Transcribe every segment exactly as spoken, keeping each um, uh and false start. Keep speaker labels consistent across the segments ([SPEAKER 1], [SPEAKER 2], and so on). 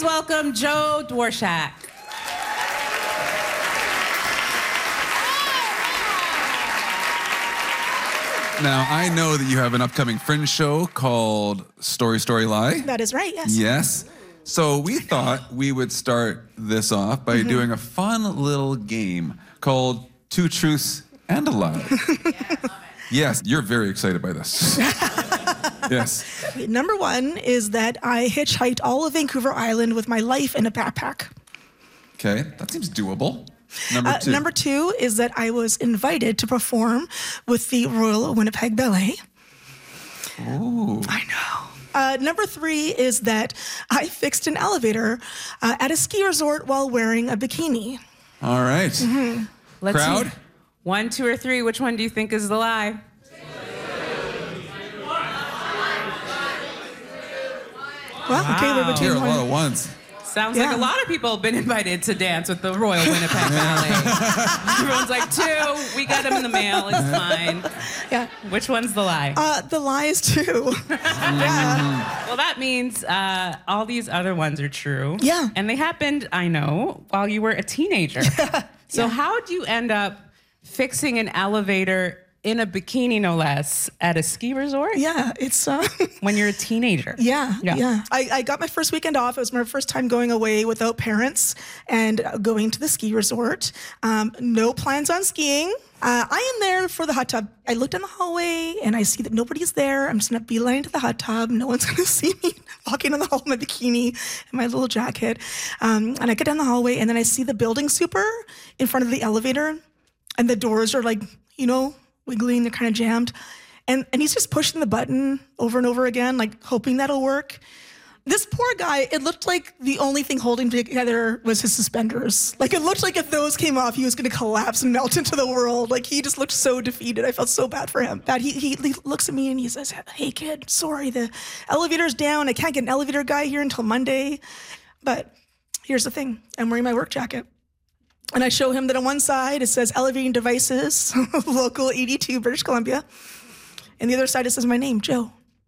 [SPEAKER 1] Please welcome Joe Dworshak.
[SPEAKER 2] Now, I know that you have an upcoming Fringe show called Story, Story, Lie.
[SPEAKER 3] That is right, yes.
[SPEAKER 2] Yes. So we thought we would start this off by mm-hmm. doing a fun little game called Two Truths and a Lie. Yes, you're very excited by this. Yes.
[SPEAKER 3] Number one is that I hitchhiked all of Vancouver Island with my life in a backpack.
[SPEAKER 2] Okay, that seems doable. Number two.
[SPEAKER 3] Uh, number two is that I was invited to perform with the Royal Winnipeg Ballet.
[SPEAKER 2] Ooh.
[SPEAKER 3] I know. Uh, number three is that I fixed an elevator uh, at a ski resort while wearing a bikini.
[SPEAKER 2] All right.
[SPEAKER 3] Mm-hmm.
[SPEAKER 1] Let's
[SPEAKER 2] Crowd?
[SPEAKER 1] See. One, two, or three. Which one do you think is the lie?
[SPEAKER 3] Well,
[SPEAKER 1] wow.
[SPEAKER 3] okay, we're between
[SPEAKER 2] Here are a
[SPEAKER 3] one.
[SPEAKER 2] lot of ones.
[SPEAKER 1] Sounds
[SPEAKER 3] Yeah.
[SPEAKER 1] like a lot of people have been invited to dance with the Royal Winnipeg Ballet. Everyone's like, two, we got them in the mail, it's fine.
[SPEAKER 3] Yeah.
[SPEAKER 1] Which one's the lie?
[SPEAKER 3] Uh, the lie is two. Yeah.
[SPEAKER 1] Well, that means uh, all these other ones are true.
[SPEAKER 3] Yeah.
[SPEAKER 1] And they happened, I know, while you were a teenager.
[SPEAKER 3] Yeah.
[SPEAKER 1] So
[SPEAKER 3] Yeah.
[SPEAKER 1] how'd you end up fixing an elevator in a bikini, no less, at a ski resort?
[SPEAKER 3] Yeah, it's... Uh,
[SPEAKER 1] when you're a teenager.
[SPEAKER 3] Yeah,
[SPEAKER 1] Yeah.
[SPEAKER 3] yeah. I, I got my first weekend off. It was my first time going away without parents and going to the ski resort. Um, no plans on skiing. Uh, I am there for the hot tub. I look down the hallway and I see that nobody's there. I'm just gonna beeline to the hot tub. No one's gonna see me walking down the hall in my bikini and my little jacket. Um, and I get down the hallway and then I see the building super in front of the elevator and the doors are like, you know, wiggling, they're kind of jammed. And and he's just pushing the button over and over again, like hoping that'll work. This poor guy, it looked like the only thing holding together was his suspenders. Like it looked like if those came off, he was gonna collapse and melt into the world. Like he just looked so defeated. I felt so bad for him. That he, he he looks at me and he says, "Hey kid, sorry, the elevator's down. I can't get an elevator guy here until Monday." But here's the thing, I'm wearing my work jacket. And I show him that on one side it says Elevating Devices, Local eighty-two, British Columbia. And the other side it says my name, Joe.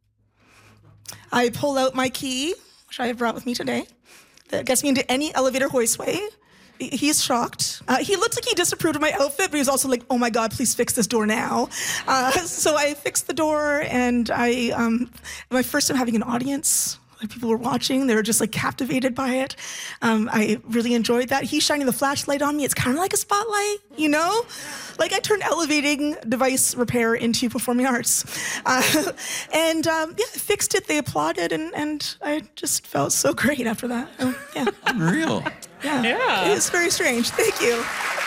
[SPEAKER 3] I pull out my key, which I have brought with me today, that gets me into any elevator hoistway. He's shocked. Uh, he looked like he disapproved of my outfit, but he was also like, oh my God, please fix this door now. Uh, so I fixed the door and I, um, my first time having an audience. Like people were watching, they were just like captivated by it. Um, I really enjoyed that. He's shining the flashlight on me. It's kind of like a spotlight, you know? Like I turned elevating device repair into performing arts. Uh, and um, yeah, I fixed it, they applauded, and, and I just felt so great after that. Um, yeah.
[SPEAKER 2] Unreal.
[SPEAKER 3] Yeah.
[SPEAKER 1] Yeah.
[SPEAKER 3] It's very strange, thank you.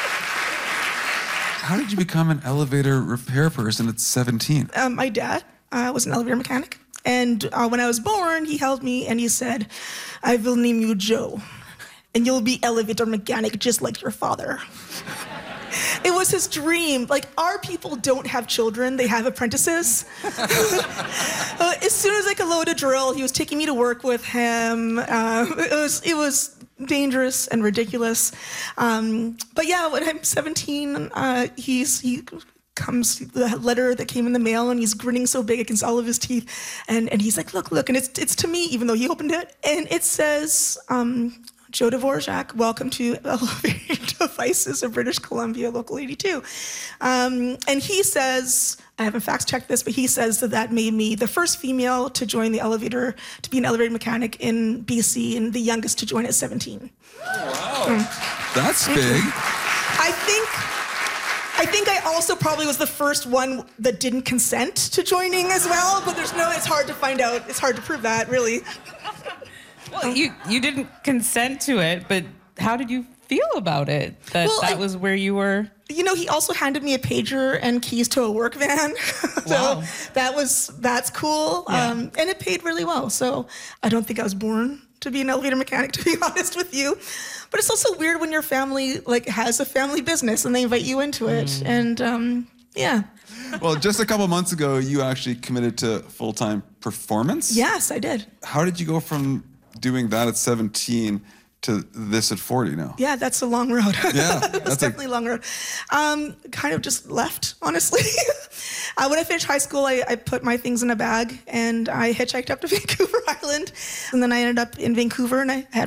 [SPEAKER 2] How did you become an elevator repair person at seventeen?
[SPEAKER 3] Um, my dad uh, was an elevator mechanic. And uh, when I was born, he held me and he said, I will name you Joe, and you'll be elevator mechanic just like your father. It was his dream. Like, our people don't have children, they have apprentices. uh, as soon as I could load a drill, he was taking me to work with him. Uh, it was, it was dangerous and ridiculous. Um, but yeah, when I'm seventeen, uh, he's, he, comes the letter that came in the mail and he's grinning so big against all of his teeth and, and he's like, look, look, and it's it's to me, even though he opened it, and it says, um, Joe Dworshak, welcome to Elevating Devices of British Columbia, Local eighty-two. Um, and he says, I haven't fact checked this, but he says that that made me the first female to join the elevator, to be an elevator mechanic in B C, and the youngest to join at seventeen.
[SPEAKER 2] Wow, mm. That's big.
[SPEAKER 3] I think I think I also probably was the first one that didn't consent to joining as well, but there's no, it's hard to find out. It's hard to prove that, really.
[SPEAKER 1] Well, you, you didn't consent to it, but how did you feel about it? That
[SPEAKER 3] Well,
[SPEAKER 1] that
[SPEAKER 3] I-
[SPEAKER 1] was where you were?
[SPEAKER 3] You know, he also handed me a pager and keys to a work van. so
[SPEAKER 1] Wow.
[SPEAKER 3] that was, that's cool.
[SPEAKER 1] Yeah.
[SPEAKER 3] Um, and it paid really well. So I don't think I was born to be an elevator mechanic, to be honest with you. But it's also weird when your family like has a family business and they invite you into it. Mm. And um, yeah.
[SPEAKER 2] Well, just a couple months ago, you actually committed to full-time performance.
[SPEAKER 3] Yes, I did.
[SPEAKER 2] How did you go from doing that at seventeen to this at forty now?
[SPEAKER 3] Yeah, that's a long road.
[SPEAKER 2] Yeah,
[SPEAKER 3] it's
[SPEAKER 2] that's
[SPEAKER 3] definitely a long road. Um, kind of just left, honestly. uh, when I finished high school, I, I put my things in a bag and I hitchhiked up to Vancouver Island. And then I ended up in Vancouver and I had